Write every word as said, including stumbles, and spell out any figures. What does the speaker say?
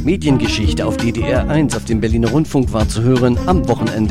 Mediengeschichte auf D D R eins auf dem Berliner Rundfunk war zu hören am Wochenende